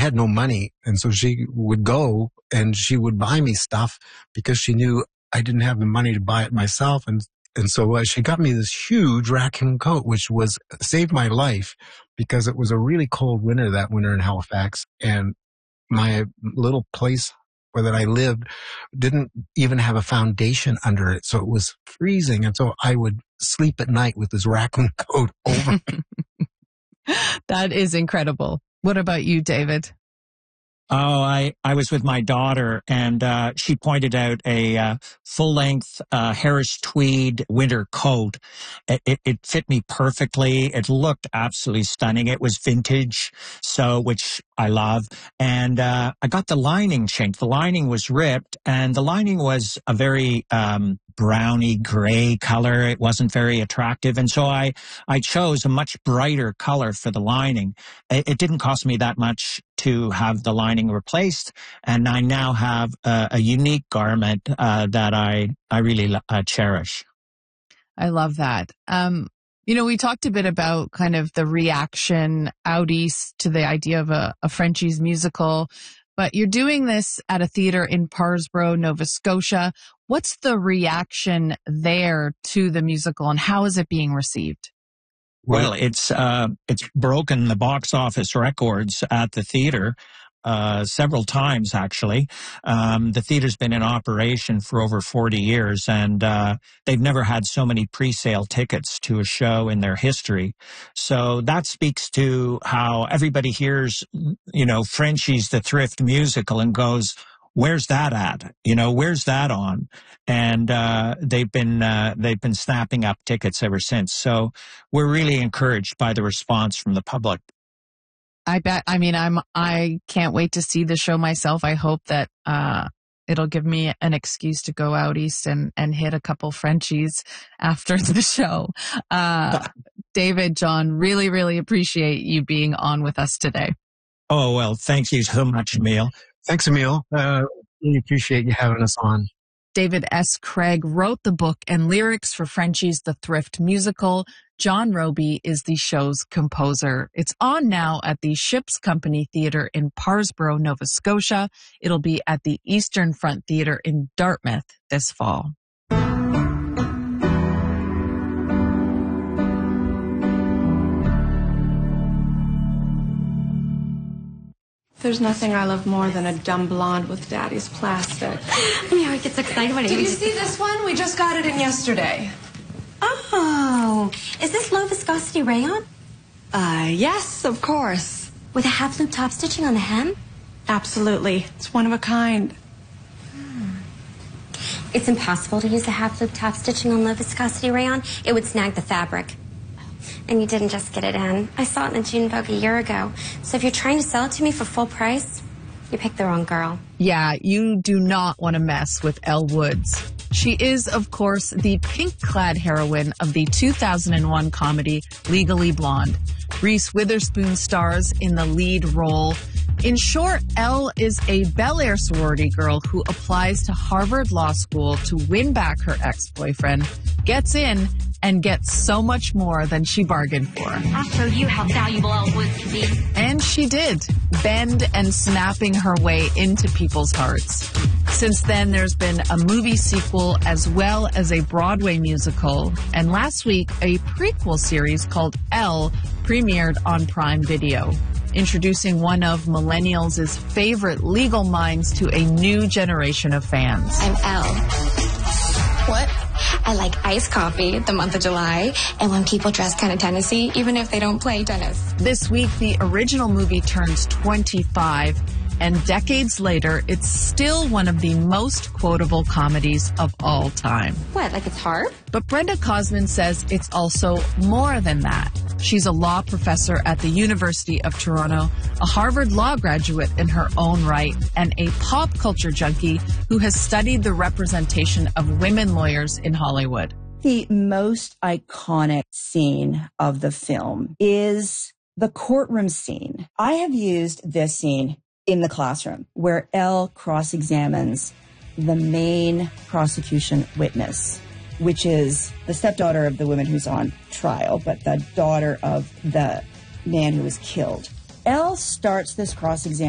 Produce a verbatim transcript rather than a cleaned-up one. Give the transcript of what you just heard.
had no money. And so she would go and she would buy me stuff because she knew I didn't have the money to buy it myself. And And so uh, she got me this huge raccoon coat, which was saved my life because it was a really cold winter that winter in Halifax. And my little place where that I lived didn't even have a foundation under it. So it was freezing. And so I would sleep at night with this raccoon coat over me. That is incredible. What about you, David? Oh, I, I was with my daughter, and uh, she pointed out a uh, full-length uh, Harris tweed winter coat. It, it, it fit me perfectly. It looked absolutely stunning. It was vintage, so which I love. And uh, I got the lining changed. The lining was ripped, and the lining was a very um, browny gray color. It wasn't very attractive, and so I I chose a much brighter color for the lining. It, it didn't cost me that much to have the lining replaced, and I now have a, a unique garment uh, that I I really uh, cherish. I love that. Um, you know, we talked a bit about kind of the reaction out east to the idea of a, a Frenchies musical, but you're doing this at a theater in Parsboro, Nova Scotia. What's the reaction there to the musical, and how is it being received? Well, it's uh, it's broken the box office records at the theater uh, several times, actually. Um, the theater's been in operation for over forty years, and uh, they've never had so many pre-sale tickets to a show in their history. So that speaks to how everybody hears, you know, Frenchies the Thrift musical and goes, where's that at? You know, where's that on? And uh, they've been uh, they've been snapping up tickets ever since. So we're really encouraged by the response from the public. I bet. I mean, I'm. I can't wait to see the show myself. I hope that uh, it'll give me an excuse to go out east and and hit a couple Frenchies after the show. Uh, David, John, really, really appreciate you being on with us today. Oh well, thank you so much, Emil. Thanks, Emil. Uh, really appreciate you having us on. David S. Craig wrote the book and lyrics for Frenchies the Thrift musical. John Roby is the show's composer. It's on now at the Ships Company Theatre in Parsboro, Nova Scotia. It'll be at the Eastern Front Theatre in Dartmouth this fall. There's nothing I love more than a dumb blonde with daddy's plastic. Mary gets excited when it Did you see this one? We just got it in yesterday. Oh, is this low viscosity rayon? Uh, yes, of course. With a half loop top stitching on the hem? Absolutely. It's one of a kind. Hmm. It's impossible to use the half loop top stitching on low viscosity rayon. It would snag the fabric. And you didn't just get it in. I saw it in the June Vogue a year ago. So if you're trying to sell it to me for full price, you picked the wrong girl. Yeah, you do not want to mess with Elle Woods. She is, of course, the pink-clad heroine of the two thousand one comedy Legally Blonde. Reese Witherspoon stars in the lead role. In short, Elle is a Bel Air sorority girl who applies to Harvard Law School to win back her ex-boyfriend, gets in, and gets so much more than she bargained for. I'll show you how valuable Elle Woods can be. And she did, bend and snapping her way into people's hearts. Since then, there's been a movie sequel as well as a Broadway musical, and last week, a prequel series called Elle premiered on Prime Video, introducing one of millennials' favorite legal minds to a new generation of fans. I'm Elle. What? I like iced coffee the month of July, and when people dress kind of Tennessee, even if they don't play tennis. This week, the original movie turns twenty-five, and decades later, it's still one of the most quotable comedies of all time. What, like it's hard? But Brenda Cosman says it's also more than that. She's a law professor at the University of Toronto, a Harvard Law graduate in her own right, and a pop culture junkie who has studied the representation of women lawyers in Hollywood. The most iconic scene of the film is the courtroom scene. I have used this scene in the classroom where Elle cross-examines the main prosecution witness, which is the stepdaughter of the woman who's on trial, but the daughter of the man who was killed. Elle starts this cross-examination